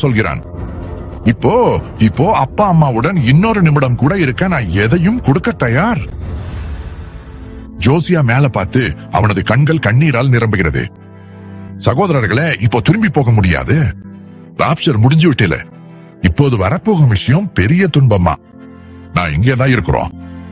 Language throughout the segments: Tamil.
சொல்கிறான். இப்போ அப்பா அம்மாவுடன் இன்னொரு நிமிடம் கூட இருக்க நான் எதையும் கொடுக்க தயார். ஜோசியா மேல பார்த்து அவனது கண்கள் கண்ணீரால் நிரம்புகிறது. சகோதரர்களே, இப்போ திரும்பி போக முடியாது. ராப்சர் முடிஞ்சு விட்டல. இப்போது வரப்போகும் விஷயம் பெரிய துன்பமா. நான் இங்கேதான் இருக்கிறோம்.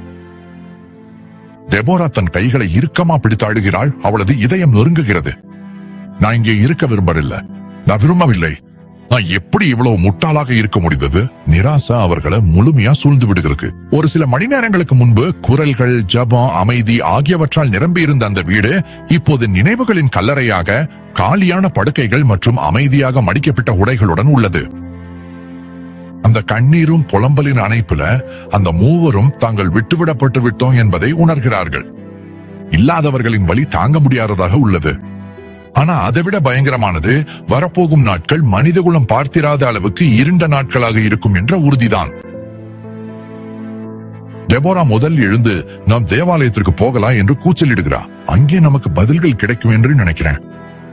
தெபோரா தன் கைகளை இறுக்கமா பிடித்து அழுகிறாள். அவளது இதயம் நொறுங்குகிறது. நான் இங்கே இருக்க விரும்பவில்லை. நான் விரும்பவில்லை. நான் எப்படி இவ்வளவு முட்டாளாக இருக்க முடிந்தது? நிராசா அவர்களை முழுமையா சூழ்ந்து விடுகிறது. ஒரு சில மணி நேரங்களுக்கு முன்பு குரல்கள், ஜபம், அமைதி ஆகியவற்றால் நிரம்பி இருந்த அந்த வீடு இப்போது நினைவுகளின் கல்லறையாக, காலியான படுக்கைகள் மற்றும் அமைதியாக மடிக்கப்பட்ட உடைகளுடன் உள்ளது. அந்த கண்ணீரும் புலம்பலின் அணைப்புல அந்த மூவரும் தாங்கள் விட்டுவிடப்பட்டு விட்டோம் என்பதை உணர்கிறார்கள். இல்லாதவர்களின் வலி தாங்க முடியாததாக உள்ளது. ஆனா அதைவிட பயங்கரமானது, வரப்போகும் நாட்கள் மனிதகுலம் பார்த்திராத அளவுக்கு இருண்ட நாட்களாக இருக்கும் என்ற உறுதிதான். டெபோரா முதல் எழுந்து நாம் தேவாலயத்திற்கு போகலாம் என்று கூச்சலிடுகிறார். அங்கே நமக்கு பதில்கள் கிடைக்கும் என்று நினைக்கிறேன்.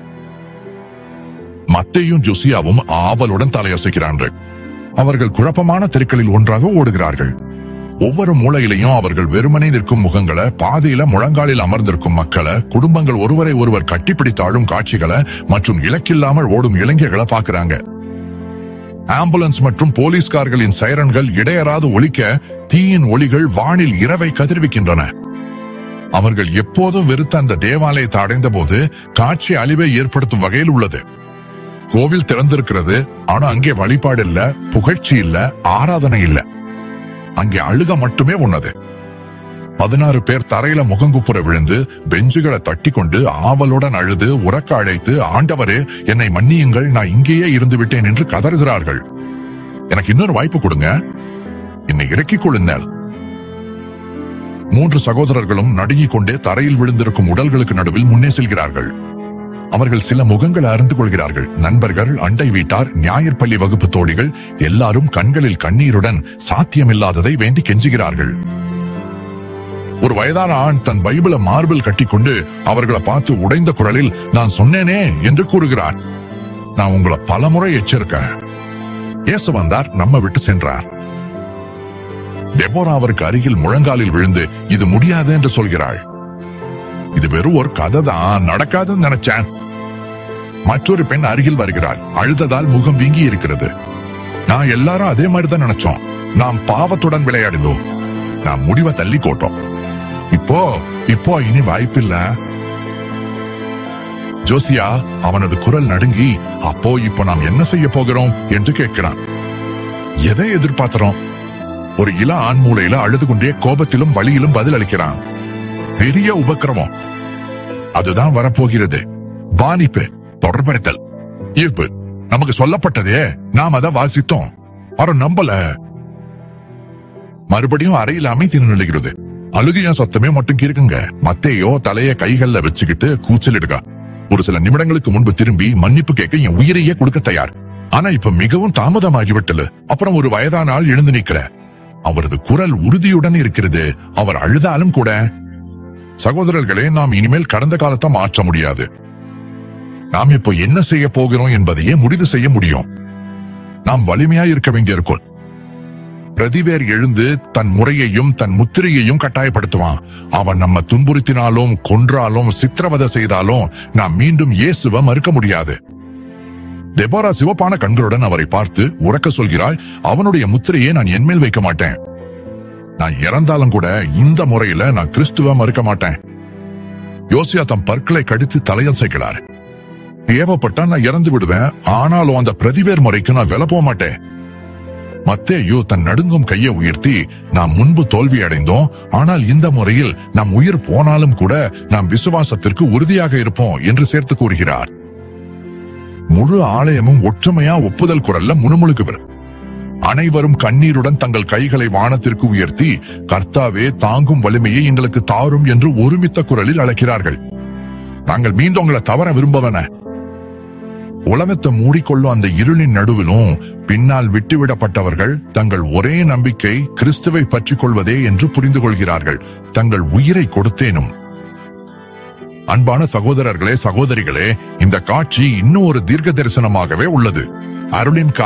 மத்தேயும் ஜோசியாவும் ஆவலுடன் தலையசைக்கிறார்கள். அவர்கள் குழப்பமான தெருக்களில் ஒன்றாக ஓடுகிறார்கள். ஒவ்வொரு மூலையிலையும் அவர்கள் வெறுமனே நிற்கும் முகங்களை, பாதையில முழங்காலில் அமர்ந்திருக்கும் மக்களை, குடும்பங்கள் ஒருவரை ஒருவர் கட்டிப்பிடித்து ஆடும் காட்சிகளை மற்றும் இலக்கில்லாமல் ஓடும் இளைஞர்களை பார்க்கிறாங்க. ஆம்புலன்ஸ் மற்றும் போலீஸ்கார்களின் சைரன்கள் இடையறாது ஒலிக்க, தீயின் ஒளிகள் வானில் இரவை கதிர்விக்கின்றன. அவர்கள் எப்போதும் வெறுத்த அந்த தேவாலயத்தை அடைந்த போது காட்சி அழிவை ஏற்படுத்தும் வகையில் உள்ளது. கோவில் திறந்திருக்கிறது, ஆனா அங்கே வழிபாடு இல்ல, புகழ்ச்சி இல்ல, ஆராதனை இல்ல. அங்கே அழுக மட்டுமே உள்ளது. 16 பேர் தரையில முகங்குப்புற விழுந்து பெஞ்சுகளை தட்டி கொண்டு ஆவலுடன் அழுது உறக்க அழைத்து, ஆண்டவரே என்னை மன்னியுங்கள், நான் இங்கேயே இருந்து விட்டேன் என்று கதறுகிறார்கள். எனக்கு இன்னொரு வாய்ப்பு கொடுங்க, என்னை இறக்கிக் கொள்ளுங்கள். 3 சகோதரர்களும் நடுங்கிக் கொண்டே தரையில் விழுந்திருக்கும் உடல்களுக்கு நடுவில் முன்னே செல்கிறார்கள். அவர்கள் சில முகங்களை அறிந்து கொள்கிறார்கள். நண்பர்கள், அண்டை வீட்டார், ஞாயிறு பள்ளி வகுப்பு தோழிகள் எல்லாரும் கண்களில் கண்ணீருடன் சாத்தியமில்லாததை வேண்டி கெஞ்சுகிறார்கள். ஒரு வயதான ஆண் தன் பைபிளை மார்பில் கட்டிக்கொண்டு அவர்களை பார்த்து உடைந்த குரலில், நான் சொன்னேனே என்று கூறுகிறார். நான் உங்களை பலமுறை எச்சரிக்கேன். இயேசு வந்தார், நம்ம விட்டு சென்றார். தெபோரா அவருக்கு அருகில் முழங்காலில் விழுந்து, இது முடியாது என்று சொல்கிறாள். இது வெறும் ஒரு கதை தான், நடக்காதுன்னு நினைச்சேன். மற்றொரு பெண் அருகில் வருகிறாள். அழுததால் முகம் வீங்கி இருக்கிறது. நான் எல்லாரும் அதே மாதிரிதான் நினைச்சோம். நாம் பாவத்துடன் விளையாடினோம். நான் முடிவை தள்ளி கோட்டோம். இப்போ இனி வாய்ப்பில்ல. ஜோசியா அவனது குரல் நடுங்கி, இப்போ நாம் என்ன செய்ய போகிறோம் என்று கேட்கிறான். எதை எதிர்பார்க்கிறோம்? ஒரு இள ஆண் மூலையில அழுது கொண்டே கோபத்திலும் வலியிலும் பதில் அளிக்கிறான். பெரிய உபக்கிரமம், அதுதான் வரப்போகிறது. பானிப்பு, தொடர்படுத்தல், ஈர்ப்பு. நமக்கு சொல்லப்பட்டதே, நாம் அதை வாசித்தோம், அவரும் நம்பல. மறுபடியும் அறையில் அமைதி நிலைகிறது. அழுகையும் சத்தமே மட்டும் கேட்குங்க. மத்தேயோ தலைய கைகள்ல வச்சுக்கிட்டு கூச்சலிடுக. ஒரு சில நிமிடங்களுக்கு முன்பு திரும்பி மன்னிப்பு கேட்க என் உயிரையே கொடுக்க தயார். ஆனா இப்ப மிகவும் தாமதமாகிவிட்டது. அப்புறம் ஒரு வயதான ஆள் எழுந்து நிற்கிற. அவரது குரல் உறுதியுடன் இருக்கிறது. அவர் அழுதாலும் கூட. சகோதரர்களே, நாம் இனிமேல் கடந்த காலத்தை மாற்ற முடியாது. நாம் இப்போ என்ன செய்ய போகிறோம் என்பதையே முடிவு செய்ய முடியும். நாம் வலிமையா இருக்க வேண்டியிருக்கும். பிரதிவேர் எழுந்து தன் முறையையும் தன் முத்திரையையும் கட்டாயப்படுத்துவான். அவன் நம்ம துன்புறுத்தினாலும் கொன்றாலும் சித்திரவதை செய்தாலும் நாம் மீண்டும் இயேசுவை மறுக்க முடியாது. தெபோரா சிவப்பான கண்களுடன் அவரை பார்த்து உரக்க சொல்கிறாள், அவனுடைய முத்திரையை நான் என்மேல் வைக்க மாட்டேன். நான் இறந்தாலும் கூட இந்த முறையில நான் கிறிஸ்துவ மறுக்க மாட்டேன். யோசியா தம் பற்களை கடித்து தலையசைக்கிறார். தேவைப்பட்டா நான் இறந்து விடுவேன், ஆனாலும் அந்த பிரதிவேர் முறைக்கு நான் வில போக மாட்டேன். மத்தேயு தன் நடுங்கும் கையை உயர்த்தி, நாம் முன்பு தோல்வி அடைந்தோம், ஆனால் இந்த முறையில் நம் உயிர் போனாலும் கூட நாம் விசுவாசத்திற்கு உறுதியாக இருப்போம் என்று சேர்த்து கூறுகிறார். முழு ஆலயமும் ஒற்றுமையா ஒப்புதல் குரல்ல முணுமுணுக்குவர். அனைவரும் கண்ணீருடன் தங்கள் கைகளை வானத்திற்கு உயர்த்தி, கர்த்தாவே தாங்கும் வலிமையை எங்களுக்கு தாரும் என்று ஒருமித்த குரலில் அழைக்கிறார்கள். நாங்கள் மீண்டும் உங்களை தவற விரும்பவன. உலகத்தை மூடிக்கொள்ளும் அந்த இருளின் நடுவிலும் பின்னால் விட்டுவிடப்பட்டவர்கள் தங்கள் ஒரே நம்பிக்கை கிறிஸ்துவை பற்றிக் கொள்வதே என்று புரிந்து கொள்கிறார்கள். தங்கள் உயிரை கொடுத்தேனும். அன்பான சகோதரர்களே, சகோதரிகளே, இந்த காட்சி இன்னும் ஒரு தீர்க்க தரிசனமாகவே உள்ளது. அருளின்